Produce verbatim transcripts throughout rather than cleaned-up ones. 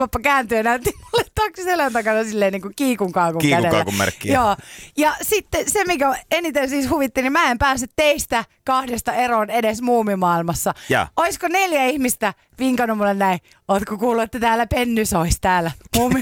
pappa kääntyi ja näytti mulle taksi selän takana silleen niin kuin kiikun kaakun kädellä. Kiikun kaakun merkkiä. Joo. Ja sitten se, mikä eniten siis huvitti, niin mä en pääse teistä kahdesta eroon edes muumimaailmassa. Ja. Oisko neljä ihmistä vinkannut mulle näin, ootko kuullut, että täällä Penny sois täällä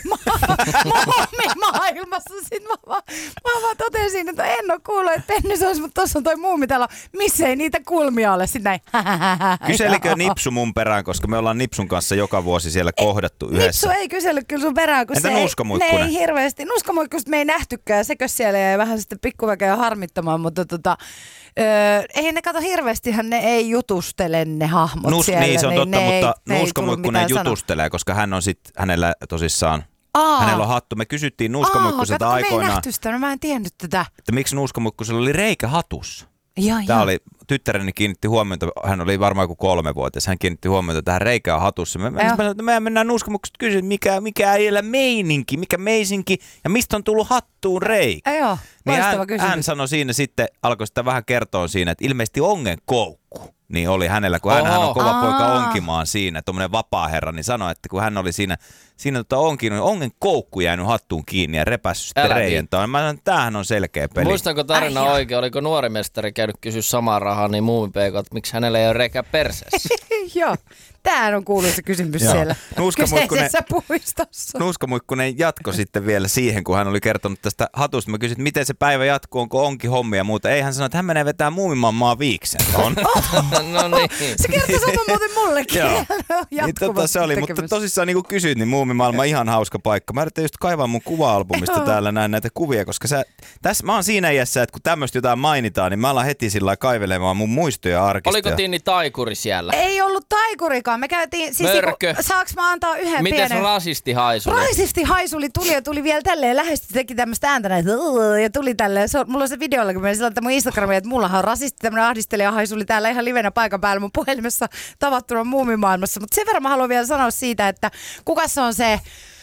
muumimaailmassa? Sitten mä vaan, mä vaan totesin, että en ole kuullut, että Penny sois, mutta tossa on toi muumitalo, missä ei niitä kulmia ole. Sitten näin. Kyselikö Nipsu mun perään, koska me ollaan Nipsun kanssa joka vuosi siellä kohdattu yhdessä. Nipsu ei kysellyt kyllä sun perään, kun Entä se Nuuskamuikkunen? ei, ne ei hirveästi. Nuuskamuikkusta me ei nähtykään, sekö siellä jäi vähän sitten pikkuväkeä harmittamaan, mutta tota, öö, ei ne kato hirveästihän ne ei jutustele ne hahmot Nuus, siellä. Niin se on ne, totta, ne mutta ei, Nuuskamuikkunen jutustelee, sanoa. Koska hän on sitten hänellä tosissaan, Aa. hänellä on hattu. Me kysyttiin Nuuskamuikkuselta Aa, aikoinaan, me ei nähty sitä, no mä en tiennyt tätä. Että miksi Nuuskamuikkusella oli reikä hatussa. Ja, Tämä ja. oli, tyttäreni kiinnitti huomiota, hän oli varmaan joku kolmevuotias, hän kiinnitti huomiota tähän reikään hatussa. Me, me, me mennään Nuuskamuikkuselta kysyä, mikä, mikä äijällä meininki, mikä meisinki ja mistä on tullut hattuun reikä. Joo, niin hän, kysymys. hän sanoi siinä sitten, alkoi sitä vähän kertoa siinä, että ilmeisesti ongenkoukku. Niin oli hänellä, kun hän, hän on kova poika onkimaan siinä, tuommoinen vapaa herra, niin sanoi, että kun hän oli siinä, siinä tota onkin, niin ongen koukku jäänyt hattuun kiinni ja repässyt sitten reijentaan. Mä sanoin, että tämähän on selkeä peli. Muistanko tarina Ai oikein? Oliko nuori mestari käynyt kysyä samaa rahaa, niin muumipeikot, että miksi hänellä ei ole reikä perseessä? Joo, tämähän on kuullut se kysymys siellä kyseisessä puistossa. Nuuskamuikkunen jatkoi sitten vielä siihen, kun hän oli kertonut tästä hatusta. Mä kysyin, miten se päivä jatkuu, onko onkin hommia ja muuta. Ei, hän sanoi, että hän menee vetää muumimammaa viiksen. On. No niin. Se kertoi sama muuten mullekin. Joo. Niin, tota, se oli, mutta tosissaan niin kuin kysyit, niin muumimaailma ihan hauska paikka. Mä yritän just kaivaa mun kuva-albumista täällä näin näitä kuvia, koska sä, tässä mä oon siinä iässä, että kun tämmöistä jotain mainitaan, niin mä alan heti sillä kaivelemaan mun muistoja arkistoja. Oliko Tinni taikuri siellä? Ei ollut taikurikaan. Me käytiin, siis Mörkö. Niinku, saaks mä antaa yhden Mites pienen... Mites rasisti haisuli? Rasisti haisuli tuli ja tuli vielä tälleen lähestyä, teki tämmöistä ääntä näin, ja tuli tälleen. Se on, mulla on se videolla, kun mä sillä mun Instagramia, että mullahan on rasisti tämmönen ahdistelija haisuli täällä ihan livenä paikan päällä mun puhelimessa tavattuna muumimaailmassa. Mutta sen verran mä haluan vielä sanoa siitä, että kuka se on se,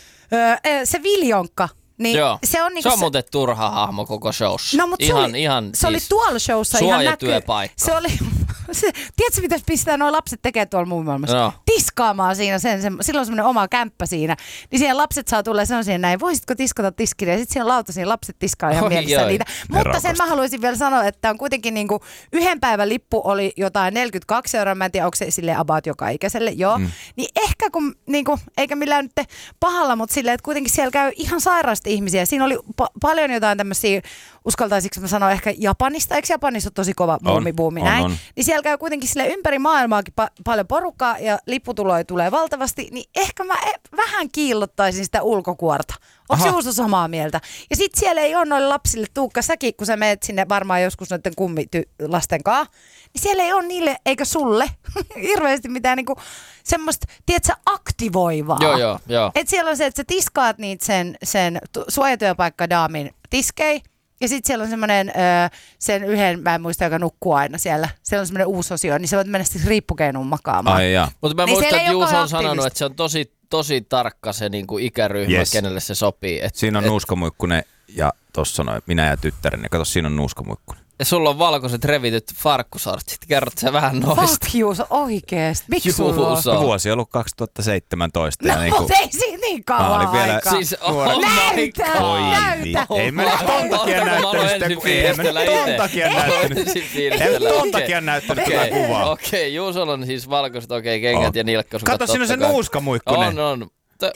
öö, se Viljonkka. Niin Joo, se on, niinku se on muuten turha hahmo koko showssa. No, mutta ihan, se oli, ihan se oli siis tuolla showssa ihan näkyy. Suojatyöpaikka. Se oli, se, tiedätkö mitä pistää nuo lapset tekee tuolla muumimaailmassa? No. Tiskaamaan siinä, sen, sen, silloin on semmoinen oma kämppä siinä. Niin siellä lapset saa tulla ja sanoo siihen näin, voisitko tiskata tiskille? Ja sitten siellä lautasia lapset tiskaa ihan mielessä niitä. Mutta sen mä haluaisin vielä sanoa, että on kuitenkin niinku, yhden päivän lippu oli jotain neljäkymmentäkaksi euroa. Mä en tiedä, onko se silleen about joka ikäiselle. Joo. Mm. Niin ehkä kun, niinku, eikä millään nyt pahalla, mutta silleen, että kuitenkin siellä käy ihan sairaasti ihmisiä. Siinä oli pa- paljon jotain tämmöisiä, uskaltaisinko mä sanoa ehkä Japanista, eikö Japanissa ole tosi kova muumibuumi näin? On, on. Niin siellä käy kuitenkin sille ympäri maailmaakin pa- paljon porukkaa ja lipputuloja tulee valtavasti, niin ehkä mä e- vähän kiillottaisin sitä ulkokuorta. Onko Juuso samaa mieltä? Ja sit siellä ei ole noille lapsille, Tuukka säkin, kun sä meet sinne varmaan joskus noiden kummilasten kanssa, niin siellä ei ole niille, eikä sulle, hirveästi mitään niinku semmoista, tiedätkö, aktivoivaa. Joo, joo, joo. Et siellä on se, että sä tiskaat niitä sen, sen suojatyöpaikka daamin tiskei, ja sitten siellä on semmoinen, sen yhden, mä en muista, joka nukkuu aina siellä. Siellä on semmoinen uusi osio, niin sä voit mennä sitten riippukeinuun makaamaan. Ai jaa. Mutta mä niin muistan, että Juuso on sanonut, että se on tosi, tosi tarkka se niinku ikäryhmä, yes. Kenelle se sopii. Et, siinä on et, Nuuskamuikkunen ja tossa noin, minä ja tyttäreni. Kato, siinä on Nuuskamuikkunen. Ja sulla on valkoiset revityt farkkusortsit. Kerrot sä vähän noista? Fuck Juuso, oikeesti. Miksi sulla on? No, vuosi on ollut kaksituhattaseitsemäntoista. No, ja niinku, ei siinä niin kauan oli vielä, aikaa. Siis, oh näytä, Oi, näytä. Ei me ton takia näyttänyt sitä kuvaa. Ei me ton takia näyttänyt. Ei me ton takia näyttänyt tätä kuvaa. Okei, Juusolla on siis valkoiset okei kengät ja nilkkasukat. Kato, siinä on se Nuuskamuikkunen. On, on.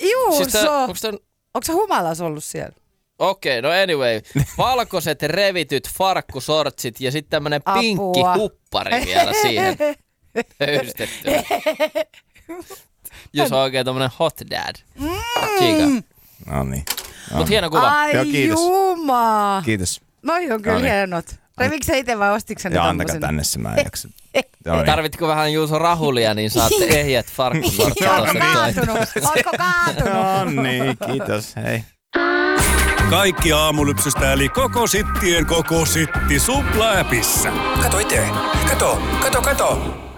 Juuso. Onko se humalas ollut siellä? Okei, okay, no anyway. Valkoiset revityt farkkusortsit ja sitten tämmönen pinkki huppari vielä siihen höystettyä. Jos on oikein tommonen hot dad. Mm. No niin. Mut hieno kuva. Ai joo, kiitos. Juma. Kiitos. Noi on kyllä no niin. hienot. Revikö sä ite vai ostitko sä ne joo, tommosen? antakaa tänne se, mä en jaksa. Niin. Tarvitko vähän Juuso rahulia, niin saatte ehjät farkkusortsit. Ootko kaatunut? Ootko kaatunut? No niin, kiitos. Hei. Kaikki aamulypsystä eli koko sittien koko sitti Supla-äpissä. Kato itse. Kato, kato, kato.